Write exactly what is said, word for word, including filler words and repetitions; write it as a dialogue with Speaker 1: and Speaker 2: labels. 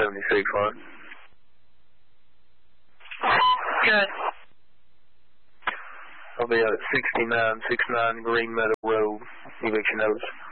Speaker 1: seventy-six one.
Speaker 2: Good.
Speaker 1: I'll be out at sixty-nine sixty-nine Green Meadow Road. Eviction notice.